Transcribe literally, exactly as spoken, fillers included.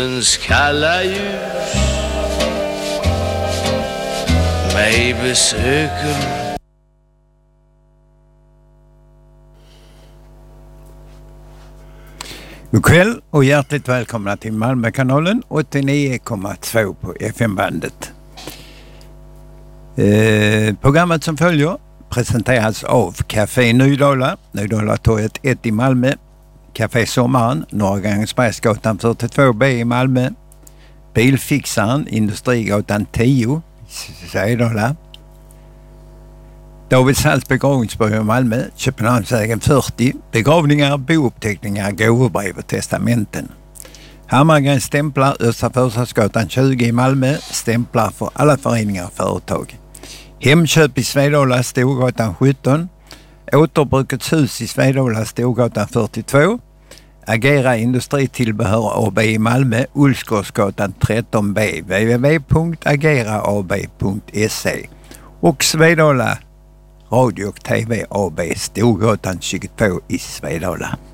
Kalla ljus mig besöker. God kväll och hjärtligt välkomna till Malmökanalen åttionio komma två på F M-bandet. Eh, programmet som följer presenteras av Café Nydala, Nydalatorget ett i Malmö, Café Sommaren, Norra Grängesbergsgatan fyrtiotvå B i Malmö, Bilfixaren, Industrigatan tio, Svedala, David Salts begravningsbyrå i Malmö, Köpenhamnsvägen fyrtio, begravningar, bouppteckningar, gåvobrev och testamenten. Hammargrens stämplar, Östra Förstadsgatan tjugo i Malmö, stämplar för alla föreningar och företag. Hemköp i Svedala, Storgatan sjutton, Återbrukets hus i Svedala, Storgatan fyrtiotvå, Agera industritillbehör A B i Malmö, Ulsgårdsgatan tretton B, w w w punkt agera a b punkt se och Svedala Radio och T V A B, Storgatan tjugotvå i Svedala.